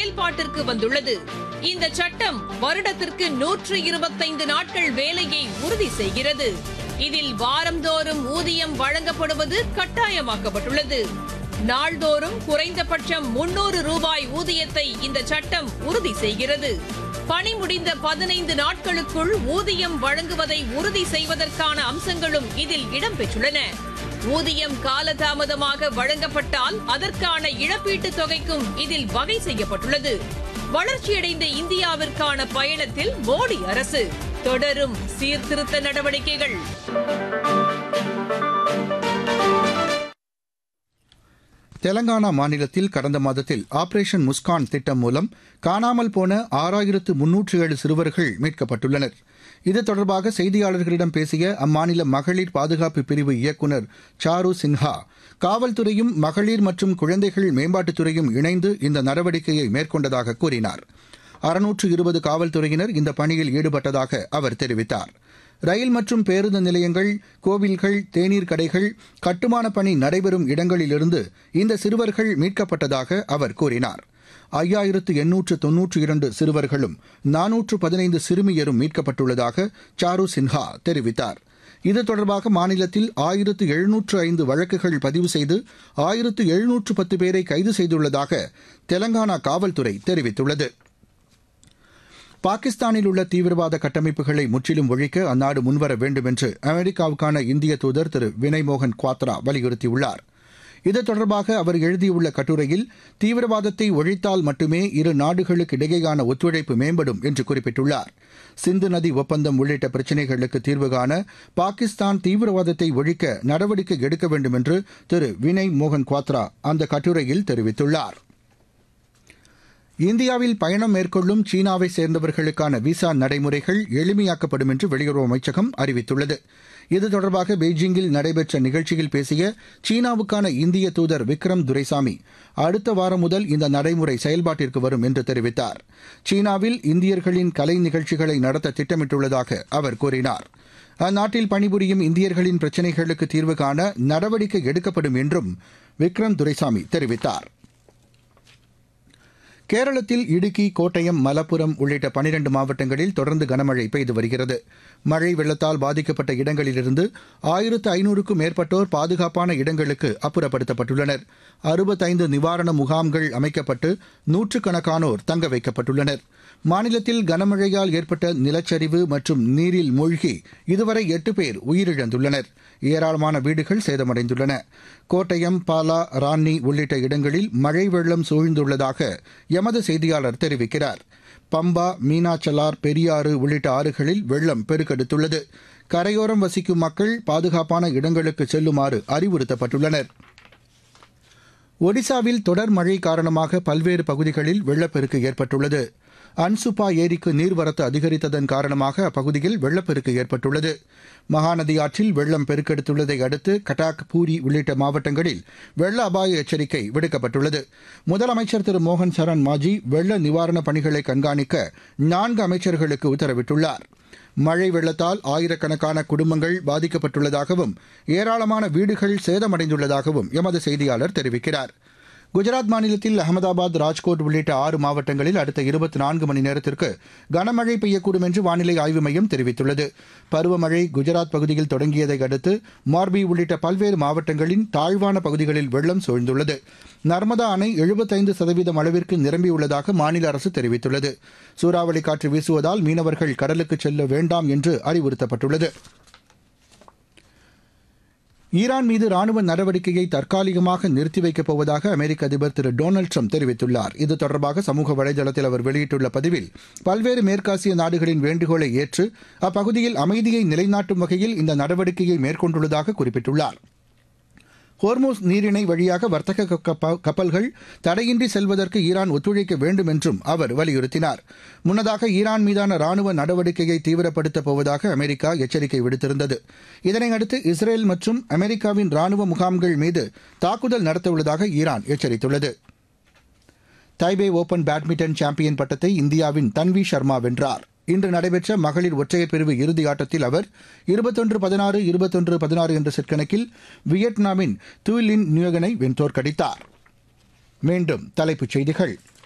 செயல்பாட்டிற்கு வந்துள்ளது. இந்த சட்டம் வருடத்திற்கு 125 நாட்கள் வேலையை உறுதி செய்கிறது. இதில் வாரந்தோறும் ஊதியம் வழங்கப்படுவது கட்டாயமாக்கப்பட்டுள்ளது. நாள்தோறும் குறைந்தபட்சம் 300 ரூபாய் ஊதியத்தை இந்த சட்டம் உறுதி செய்கிறது. பணி முடிந்த 15 நாட்களுக்குள் ஊதியம் வழங்குவதை உறுதி செய்வதற்கான அம்சங்களும் இதில் இடம்பெற்றுள்ளன. ஊதியம் காலதாமதமாக வழங்கப்பட்டால் அதற்கான இழப்பீட்டுத் தொகைக்கும் இதில் வகை செய்யப்பட்டுள்ளது. வளர்ச்சியடைந்த இந்தியாவிற்கான பயணத்தில் மோடி அரசு தொடரும் சீர்திருத்த நடவடிக்கைகள். தெலங்கானா மாநிலத்தில் கடந்த மாதத்தில் ஆபரேஷன் முஸ்கான் திட்டம் மூலம் காணாமல் போன 6307 சிறுவர்கள் மீட்கப்பட்டுள்ளனர். இது தொடர்பாக செய்தியாளர்களிடம் பேசிய அம்மாநில மகளிர் பாதுகாப்பு பிரிவு இயக்குநர் சாரு சின்ஹா, காவல்துறையும் மகளிர் மற்றும் குழந்தைகள் மேம்பாட்டுத்துறையும் இணைந்து இந்த நடவடிக்கையை மேற்கொண்டதாக கூறினார். 620 காவல்துறையினர் இந்த பணியில் ஈடுபட்டதாக அவர் தெரிவித்தார். ரயில் மற்றும் பேருந்து நிலையங்கள், கோவில்கள், தேநீர் கடைகள், கட்டுமான பணி நடைபெறும் இடங்களிலிருந்து இந்த சிறுவர்கள் மீட்கப்பட்டதாக அவர் கூறினார். 5892 சிறுவர்களும் 415 சிறுமியரும் மீட்கப்பட்டுள்ளதாக சாரு சின்ஹா தெரிவித்தார். இது தொடர்பாக மாநிலத்தில் 1705 வழக்குகள் பதிவு செய்து 1710 பேரை கைது செய்துள்ளதாக தெலங்கானா காவல்துறை தெரிவித்துள்ளது. பாகிஸ்தானில் உள்ள தீவிரவாத கட்டமைப்புகளை முற்றிலும் ஒழிக்க அந்நாடு முன்வர வேண்டும் என்று அமெரிக்காவுக்கான இந்திய தூதர் திரு வினய் மோகன் குவாத்ரா வலியுறுத்தியுள்ளார். இது தொடர்பாக அவர் எழுதியுள்ள கட்டுரையில், தீவிரவாதத்தை ஒழித்தால் மட்டுமே இரு நாடுகளுக்கு இடையேயான ஒத்துழைப்பு மேம்படும் என்று குறிப்பிட்டுள்ளார். சிந்து நதி ஒப்பந்தம் உள்ளிட்ட பிரச்சினைகளுக்கு தீர்வு காண பாகிஸ்தான் தீவிரவாதத்தை ஒழிக்க நடவடிக்கை எடுக்க வேண்டும் என்று திரு வினய் மோகன் குவாத்ரா அந்த கட்டுரையில் தெரிவித்துள்ளார். இந்தியாவில் பயணம் மேற்கொள்ளும் சீனாவை சேர்ந்தவர்களுக்கான விசா நடைமுறைகள் எளிமையாக்கப்படும் என்று வெளியுறவு அமைச்சகம் அறிவித்துள்ளது. இது தொடர்பாக பெய்ஜிங்கில் நடைபெற்ற நிகழ்ச்சியில் பேசிய சீனாவுக்கான இந்திய தூதர் விக்ரம் துரைசாமி, அடுத்த வாரம் முதல் இந்த நடைமுறை செயல்பாட்டிற்கு வரும் என்று தெரிவித்தார். சீனாவில் இந்தியர்களின் கலை நிகழ்ச்சிகளை நடத்த திட்டமிட்டுள்ளதாக அவர் கூறினார். அந்நாட்டில் பணிபுரியும் இந்தியர்களின் பிரச்சினைகளுக்கு தீர்வு காண நடவடிக்கை எடுக்கப்படும் என்றும் விக்ரம் துரைசாமி தெரிவித்தார். கேரளத்தில் இடுக்கி, கோட்டயம், மலப்புரம் உள்ளிட்ட 12 மாவட்டங்களில் தொடர்ந்து கனமழை பெய்து வருகிறது. மழை வெள்ளத்தால் பாதிக்கப்பட்ட இடங்களிலிருந்து 1500க்கும் மேற்பட்டோர் பாதுகாப்பான இடங்களுக்கு அப்புறப்படுத்தப்பட்டுள்ளனர். 65 நிவாரண முகாம்கள் அமைக்கப்பட்டு நூற்றுக்கணக்கானோர் தங்க வைக்கப்பட்டுள்ளனர். மாநிலத்தில் கனமழையால் ஏற்பட்ட நிலச்சரிவு மற்றும் நீரில் மூழ்கி இதுவரை 8 பேர் உயிரிழந்துள்ளனர். ஏராளமான வீடுகள் சேதமடைந்துள்ளன. கோட்டயம், பாலா, ரான்னி உள்ளிட்ட இடங்களில் மழை வெள்ளம் சூழ்ந்துள்ளதாக எமது செய்தியாளர் தெரிவிக்கிறார். பம்பா, மீனாச்சலார், பெரியாறு உள்ளிட்ட ஆறுகளில் வெள்ளம் பெருக்கெடுத்துள்ளது. கரையோரம் வசிக்கும் மக்கள் பாதுகாப்பான இடங்களுக்கு செல்லுமாறு அறிவுறுத்தப்பட்டுள்ளனர். ஒடிசாவில் தொடர் மழை காரணமாக பல்வேறு பகுதிகளில் வெள்ளப்பெருக்கு ஏற்பட்டுள்ளது. அன்சுப்பா ஏரிக்கு நீர்வரத்து அதிகரித்ததன் காரணமாக அப்பகுதியில் வெள்ளப்பெருக்கு ஏற்பட்டுள்ளது. மகாநதி ஆற்றில் வெள்ளம் பெருக்கெடுத்துள்ளதை அடுத்து கட்டாக், பூரி உள்ளிட்ட மாவட்டங்களில் வெள்ள அபாய எச்சரிக்கை விடுக்கப்பட்டுள்ளது. முதலமைச்சர் திரு மோகன் சரண் மாஜி வெள்ள நிவாரணப் பணிகளை கண்காணிக்க 4 அமைச்சர்களுக்கு உத்தரவிட்டுள்ளார். மழை வெள்ளத்தால் ஆயிரக்கணக்கான குடும்பங்கள் பாதிக்கப்பட்டுள்ளதாகவும் ஏராளமான வீடுகள் சேதமடைந்துள்ளதாகவும் எமது செய்தியாளர் தெரிவிக்கிறார். குஜராத் மாநிலத்தில் அகமதாபாத், ராஜ்கோட் உள்ளிட்ட 6 மாவட்டங்களில் அடுத்த 24 மணி நேரத்திற்கு கனமழை பெய்யக்கூடும் என்று வானிலை ஆய்வு மையம் தெரிவித்துள்ளது. பருவமழை குஜராத் பகுதியில் தொடங்கியதை அடுத்து மார்பி உள்ளிட்ட பல்வேறு மாவட்டங்களின் தாழ்வான பகுதிகளில் வெள்ளம் சூழ்ந்துள்ளது. நர்மதா அணை 75% அளவிற்கு நிரம்பியுள்ளதாக மாநில அரசு தெரிவித்துள்ளது. சூறாவளி காற்று வீசுவதால் மீனவர்கள் கடலுக்கு செல்ல வேண்டாம் என்று அறிவுறுத்தப்பட்டுள்ளது. ஈரான் மீது ராணுவ நடவடிக்கையை தற்காலிகமாக நிறுத்தி வைக்கப் போவதாக அமெரிக்க அதிபர் திரு டொனால்டு ட்ரம்ப் தெரிவித்துள்ளார். இது தொடர்பாக சமூக வலைதளத்தில் அவர் வெளியிட்டுள்ள பதிவில், பல்வேறு மேற்காசிய நாடுகளின் வேண்டுகோளை ஏற்று அப்பகுதியில் அமைதியை நிலைநாட்டும் வகையில் இந்த நடவடிக்கையை மேற்கொண்டுள்ளதாக குறிப்பிட்டுள்ளார். ஹோர்மூஸ் நீரிணை வழியாக வர்த்தக கப்பல்கள் தடையின்றி செல்வதற்கு ஈரான் ஒத்துழைக்க வேண்டும் என்றும் அவர் வலியுறுத்தினார். முன்னதாக ஈரான் மீதான ராணுவ நடவடிக்கையை தீவிரப்படுத்தப் போவதாக அமெரிக்கா எச்சரிக்கை விடுத்திருந்தது. இதனையடுத்து இஸ்ரேல் மற்றும் அமெரிக்காவின் ராணுவ முகாம்கள் மீது தாக்குதல் நடத்தவுள்ளதாக ஈரான் எச்சரித்துள்ளது. தைபே ஓபன் பேட்மிண்டன் சாம்பியன் பட்டத்தை இந்தியாவின் தன்வி சர்மா வென்றார். இன்று நடைபெற்ற மகளிர் ஒற்றையர் பிரிவு இறுதி ஆட்டத்தில் அவர் 21-16, 21-16 என்ற செட் கணக்கில் வியட்நாமின் துய் லின் நியோகனை தோற்கடித்தார். மீண்டும் தலைப்புச் செய்திகள்.